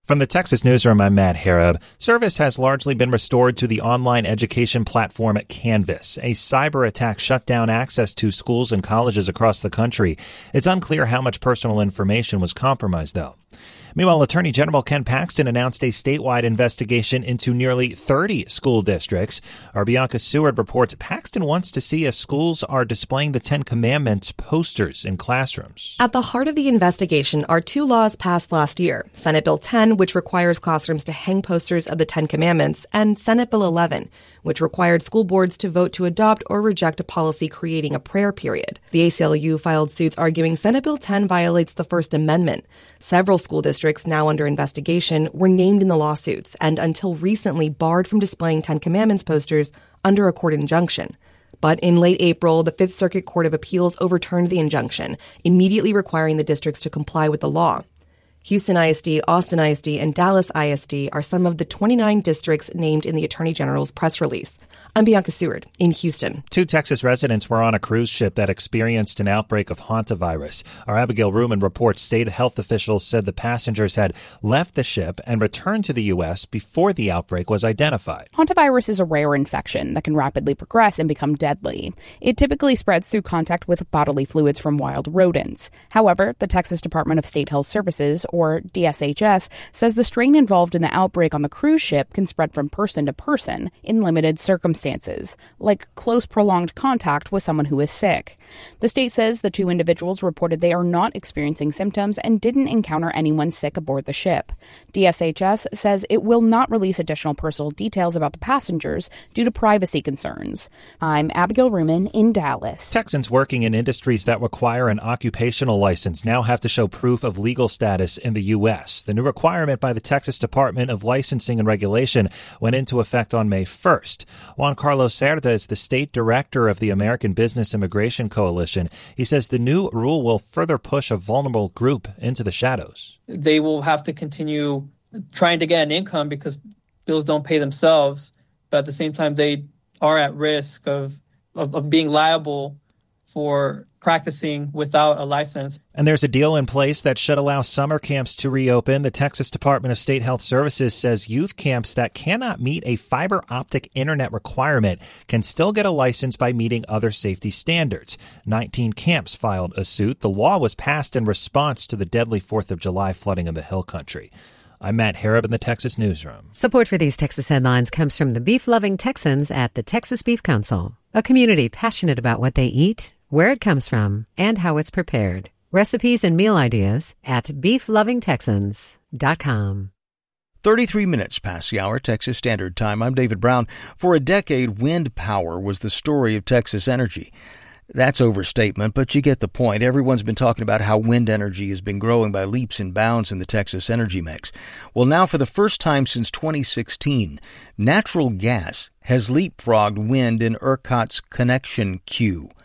From the Texas Newsroom, I'm Matt Harab. Service has largely been restored to the online education platform Canvas. A cyber attack shut down access to schools and colleges across the country. It's unclear how much personal information was compromised, though. Meanwhile, Attorney General Ken Paxton announced a statewide investigation into nearly 30 school districts. Our Bianca Seward reports Paxton wants to see if schools are displaying the Ten Commandments posters in classrooms. At the heart of the investigation are two laws passed last year, Senate Bill 10, which requires classrooms to hang posters of the Ten Commandments, and Senate Bill 11, which required school boards to vote to adopt or reject a policy creating a prayer period. The ACLU filed suits arguing Senate Bill 10 violates the First Amendment. Several school districts now under investigation were named in the lawsuits and until recently barred from displaying Ten Commandments posters under a court injunction. But in late April, the Fifth Circuit Court of Appeals overturned the injunction, immediately requiring the districts to comply with the law. Houston ISD, Austin ISD, and Dallas ISD are some of the 29 districts named in the Attorney General's press release. I'm Bianca Seward in Houston. 2 Texas residents were on a cruise ship that experienced an outbreak of hantavirus. Our Abigail Ruman reports state health officials said the passengers had left the ship and returned to the U.S. before the outbreak was identified. Hantavirus is a rare infection that can rapidly progress and become deadly. It typically spreads through contact with bodily fluids from wild rodents. However, the Texas Department of State Health Services, or DSHS, says the strain involved in the outbreak on the cruise ship can spread from person to person in limited circumstances, like close prolonged contact with someone who is sick. The state says the 2 individuals reported they are not experiencing symptoms and didn't encounter anyone sick aboard the ship. DSHS says it will not release additional personal details about the passengers due to privacy concerns. I'm Abigail Ruman in Dallas. Texans working in industries that require an occupational license now have to show proof of legal status in the U.S. The new requirement by the Texas Department of Licensing and Regulation went into effect on May 1st. Juan Carlos Cerda is the state director of the American Business Immigration Coalition. He says the new rule will further push a vulnerable group into the shadows. They will have to continue trying to get an income because bills don't pay themselves, but at the same time they are at risk of being liable for practicing without a license. And there's a deal in place that should allow summer camps to reopen. The Texas Department of State Health Services says youth camps that cannot meet a fiber optic internet requirement can still get a license by meeting other safety standards. 19 camps filed a suit. The law was passed in response to the deadly 4th of July flooding in the Hill Country. I'm Matt Harab in the Texas Newsroom. Support for these Texas headlines comes from the beef-loving Texans at the Texas Beef Council, a community passionate about what they eat, where it comes from, and how it's prepared. Recipes and meal ideas at beeflovingtexans.com. 33 minutes past the hour, Texas Standard Time. I'm David Brown. For a decade, wind power was the story of Texas energy. That's overstatement, but you get the point. Everyone's been talking about how wind energy has been growing by leaps and bounds in the Texas energy mix. Well, now for the first time since 2016, natural gas has leapfrogged wind in ERCOT's connection queue.